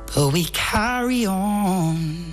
but we carry on.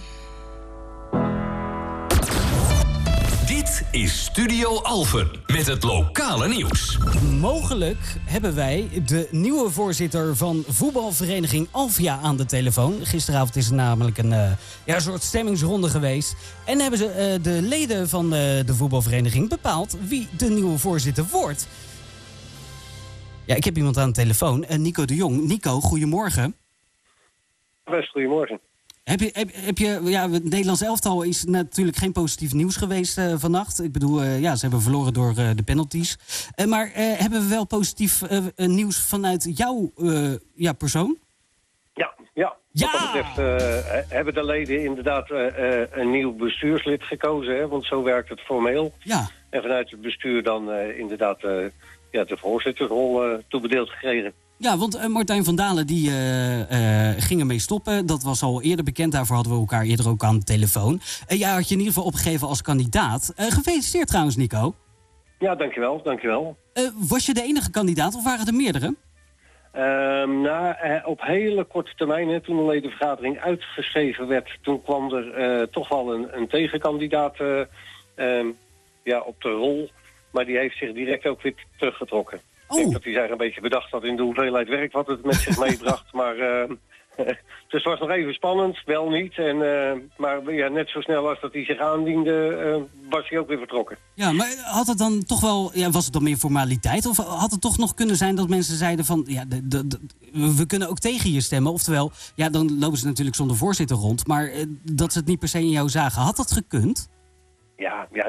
Dit is Studio Alphen met het lokale nieuws. Mogelijk hebben wij de nieuwe voorzitter van voetbalvereniging Alvia aan de telefoon. Gisteravond is er namelijk een soort stemmingsronde geweest. En hebben ze de leden van de voetbalvereniging bepaald wie de nieuwe voorzitter wordt. Ja, ik heb iemand aan de telefoon, Nico de Jong. Nico, goedemorgen. Best goedemorgen. Heb je, het Nederlands elftal is natuurlijk geen positief nieuws geweest vannacht. Ik bedoel, ze hebben verloren door de penalties. Maar hebben we wel positief nieuws vanuit jouw persoon? Ja. Wat dat betreft hebben de leden inderdaad een nieuw bestuurslid gekozen. Hè, want zo werkt het formeel. Ja. En vanuit het bestuur dan inderdaad de voorzittersrol toebedeeld gekregen. Ja, want Martijn van Dalen die ging ermee stoppen. Dat was al eerder bekend. Daarvoor hadden we elkaar eerder ook aan de telefoon. Jij had je in ieder geval opgegeven als kandidaat. Gefeliciteerd trouwens, Nico. Ja, dankjewel. Was je de enige kandidaat of waren er meerdere? Op hele korte termijn, hè, toen de ledenvergadering uitgeschreven werd, toen kwam er toch wel een tegenkandidaat op de rol. Maar die heeft zich direct ook weer teruggetrokken. Ik denk dat hij zich een beetje bedacht had in de hoeveelheid werk wat het met zich meebracht. Maar dus het was nog even spannend, wel niet. Maar net zo snel als dat hij zich aandiende, was hij ook weer vertrokken. Ja, maar had het dan toch wel, was het dan meer formaliteit? Of had het toch nog kunnen zijn dat mensen zeiden van, we kunnen ook tegen je stemmen? Oftewel, dan lopen ze natuurlijk zonder voorzitter rond. Maar dat ze het niet per se in jou zagen. Had dat gekund? Ja,